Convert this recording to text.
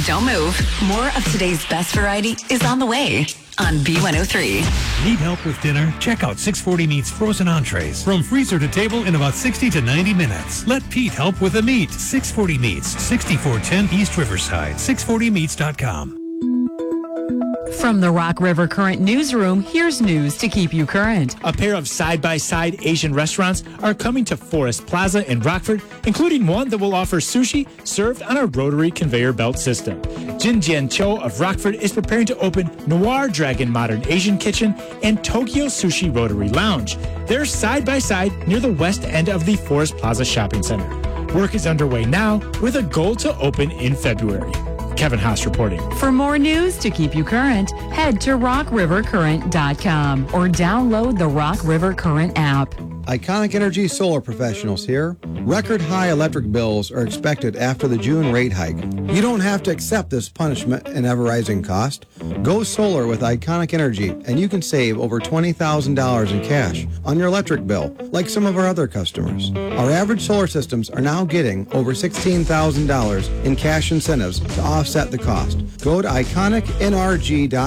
Don't move. More of today's best variety is on the way on B103. Need help with dinner? Check out 640 Meats frozen entrees. From freezer to table in about 60 to 90 minutes. Let Pete help with the meat. 640 Meats, 6410 East Riverside. 640meats.com. From the Rock River Current Newsroom, here's news to keep you current. A pair of side-by-side Asian restaurants are coming to Forest Plaza in Rockford, including one that will offer sushi served on a rotary conveyor belt system. Jin Jian Cho of Rockford is preparing to open Noir Dragon Modern Asian Kitchen and Tokyo Sushi Rotary Lounge. They're side-by-side near the west end of the Forest Plaza Shopping Center. Work is underway now with a goal to open in February. Kevin Haas reporting. For more news to keep you current, head to rockrivercurrent.com or download the Rock River Current app. Iconic Energy Solar Professionals here. Record high electric bills are expected after the June rate hike. You don't have to accept this punishment and ever-rising cost. Go solar with Iconic Energy and you can save over $20,000 in cash on your electric bill, like some of our other customers. Our average solar systems are now getting over $16,000 in cash incentives to offset the cost. Go to iconicnrg.com